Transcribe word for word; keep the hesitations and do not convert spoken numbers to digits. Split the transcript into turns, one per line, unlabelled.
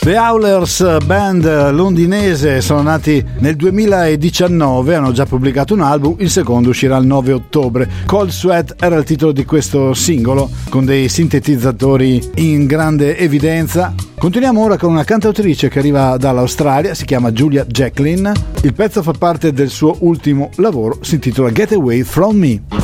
The Howlers, band londinese, sono nati nel duemiladiciannove, hanno già pubblicato un album, il secondo uscirà il nove ottobre. Cold Sweat era il titolo di questo singolo, con dei sintetizzatori in grande evidenza. Continuiamo ora con una cantautrice che arriva dall'Australia, si chiama Julia Jacklin. Il pezzo fa parte del suo ultimo lavoro, si intitola Get Away From Me.